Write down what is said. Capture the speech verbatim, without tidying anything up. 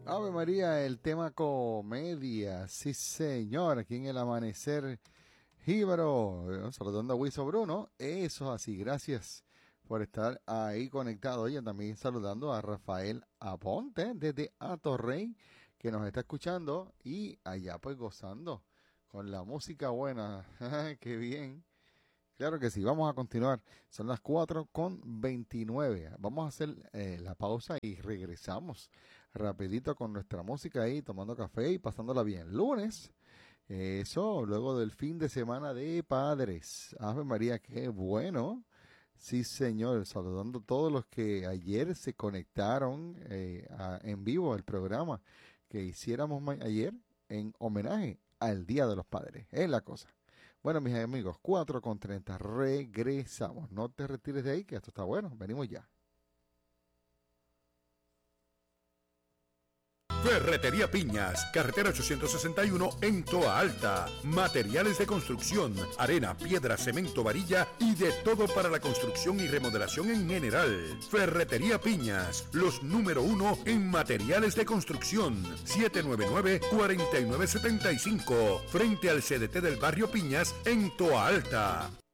Ave María, el tema comedia. Sí, señor, aquí en el amanecer jíbaro. Saludando a Wiso Bruno. Eso es así, gracias por estar ahí conectado. Oye, también saludando a Rafael Aponte desde Atorrey, que nos está escuchando y allá pues gozando con la música buena. Qué bien. Claro que sí, vamos a continuar. Son las cuatro con veintinueve. Vamos a hacer eh, la pausa y regresamos rapidito con nuestra música ahí, tomando café y pasándola bien. Lunes, eh, eso, luego del fin de semana de padres. Ave María, qué bueno. Sí, señor, saludando a todos los que ayer se conectaron eh, a- en vivo al programa que hiciéramos ma- ayer en homenaje al Día de los Padres. Es la cosa. Bueno, mis amigos, cuatro con treinta, regresamos. No te retires de ahí, que esto está bueno. Venimos ya. Ferretería Piñas, carretera ochocientos sesenta y uno en Toa Alta. Materiales de construcción, arena, piedra, cemento, varilla y de todo para la construcción y remodelación en general. Ferretería Piñas, los número uno en materiales de construcción. siete nueve nueve, cuatro nueve siete cinco, frente al C D T del barrio Piñas en Toa Alta.